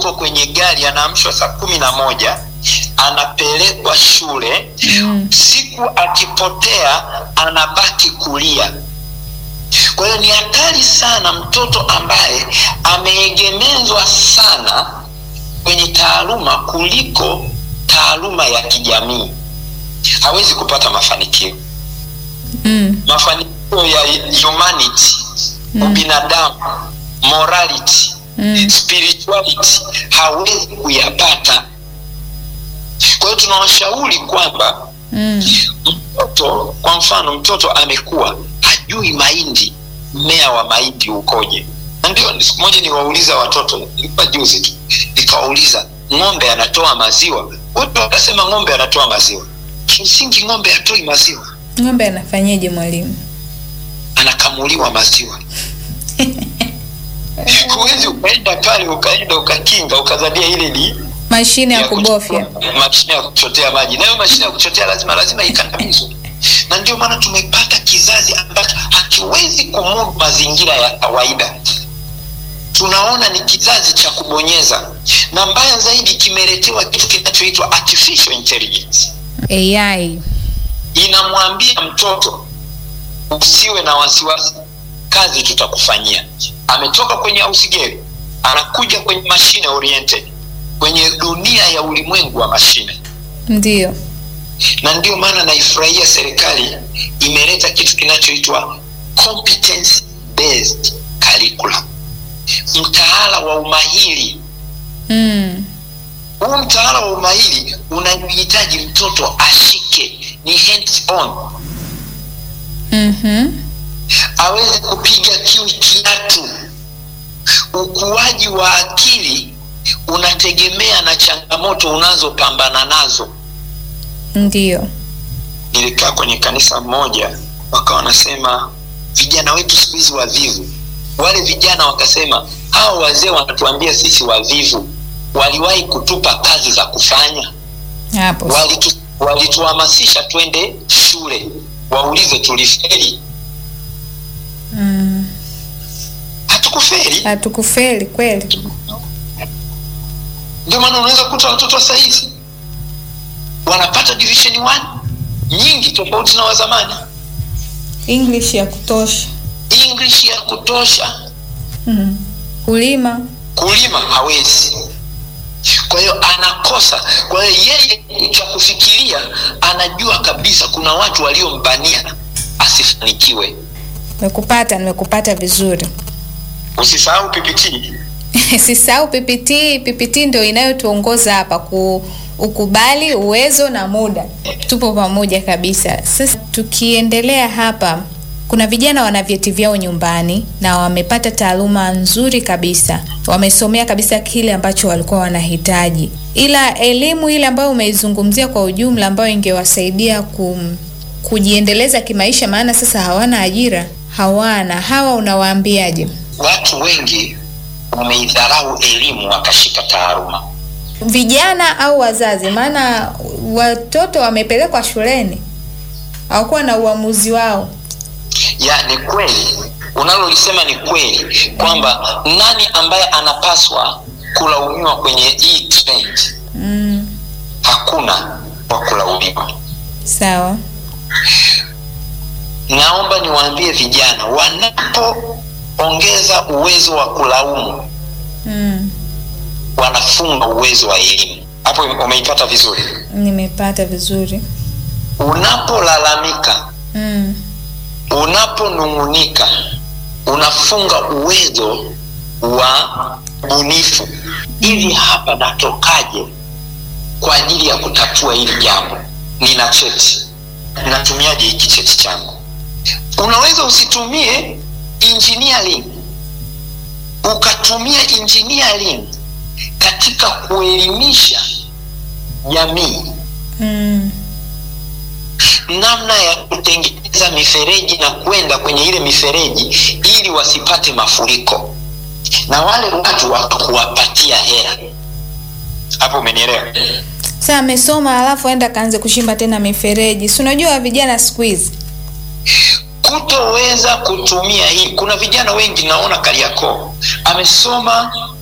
yuko kwenye gari, anaamshwa saa 11, anapelekwa shule. Siku akipotea anabaki kulia. Kwa hiyo ni hatari sana mtoto ambaye ameegemezwa sana kwenye taaluma kuliko taaluma ya kijamii. Hawezi kupata mafanikio. Mafanikio ya humanity, ubinadamu, morality, spirituality hawezi kuyapata. Kwa hiyo tunawashauri kwamba mtoto, kwa mfano mtoto amekuwa hajui mahindi, mmea wa mahindi ukoje. Na ndio siku moja niwauliza watoto, nilikuwa juzi tu, nikawauliza ng'ombe anatoa maziwa? Wote wakasema ng'ombe anatoa maziwa. Kimsingi ng'ombe hatoi maziwa. Ng'ombe anafanyaje mwalimu? Anakamuliwa maziwa. Huwezi ukaenda pale ukakinga ukazania ile ni mashine ya kubofya, mashine ya kuchotea maji. Nayo mashine ya kuchotea lazima ikandamizwe. Na ndio maana tumepata kizazi ambacho hakiwezi kumudu mazingira ya kawaida. Tunaona ni kizazi cha kubonyeza, na mbaya zaidi kimeletewa kitu kinachoitwa artificial intelligence, AI. Inamwambia mtoto usiwe na wasiwasi, kazi tutakufanyia. Ametoka kwenye ausigeri, anakuja kwenye machine oriented, kwenye dunia ya ulimwengu wa mashine. Ndio. Na ndio maana naifurahia serikali imeleta kitu kinachoitwa competence based curriculum, mtaala wa umahiri. Huu mtaala wa umahiri unahitaji mtoto ashike, ni hands on. Aweze kupiga kiatu. Ukuaji wa akili unategemea na changamoto unazopambana nazo. Ndio. Nilikaa kwenye kanisa moja, wakawa wanasema vijana wetu siku hizi wavivu. Wale vijana wakasema hao wazee wanatuambia sisi wavivu, waliwahi kutupa kazi za kufanya? Hapo. Walituhamasisha twende shule, waulize tulifeli? Hatukufeli kweli. Ndio maana unaweza kukuta watoto sasa hivi wanapata division 1 nyingi tofauti na wa zamani. English ya kutosha. Kulima hawezi. Kwa hiyo anakosa. Kwa hiyo yeye cha kufikiria, anajua kabisa kuna watu waliombania asifanikiwe. Nimekupata vizuri. Usisahau PPT. Sisahau PPT. PPT ndio inayotuongoza hapa, ukubali, uwezo na muda. Tupo pamoja kabisa. Sasa tukiendelea hapa, kuna vijana wana vyeti vyao nyumbani na wamepata taaluma nzuri kabisa, wamesomea kabisa kile ambacho walikuwa wanahitaji, ila elimu ile ambayo umeizungumzia kwa ujumla, ambayo ingewasaidia kujiendeleza kimaisha, maana sasa hawana ajira, hawa unawaambiaje? Watu wengi wameidharau elimu wakashika taaluma. Vijana au wazazi? Maana watoto wamepelekwa shuleni, hawakuwa na uamuzi wao. Ni kweli unalolisema, ni kweli kwamba nani ambaye anapaswa kulaumiwa kwenye hii trend? Hakuna wa kulaumiwa. Sawa. Naomba niwaambie vijana, wanapoongeza uwezo wa kulaumu, wanafunga uwezo wa elimu. Hapo umeipata vizuri? Nimepata vizuri. Unapolalamika, unaponung'unika, unafunga uwezo wa bunifu. Hivi hapa natokaje kwa ajili ya kutatua hili jambo? Nina cheti, natumiaje hiki cheti changu? Unaweza usitumie engineering, ukatumia engineering katika kuelimisha jamii. Namna ya kutengeneza mifereji na kwenda kwenye ile mifereji ili wasipate mafuriko, na wale watu wakakuwapatia hela. Hapo umenielewa? Sasa amesoma alafu aenda kaanze kushimba tena mifereji. Si unajua vijana siku hizi kutoweza kutumia hii. Kuna vijana wengi naona Kariakoo amesoma